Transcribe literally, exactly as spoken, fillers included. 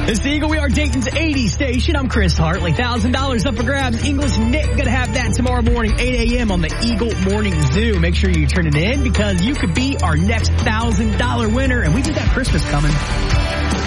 This is Eagle. We are Dayton's eighties station. I'm Chris Hartley. one thousand dollars up for grabs. English Nick going to have that tomorrow morning, eight a.m. on the Eagle Morning Zoo. Make sure you turn it in because you could be our next one thousand dollars winner. And we just got Christmas coming.